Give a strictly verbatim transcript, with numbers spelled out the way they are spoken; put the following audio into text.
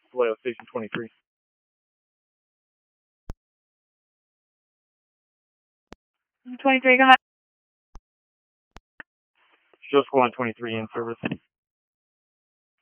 Vallejo Station twenty-three. twenty-three, go ahead. Show Squad twenty-three in service.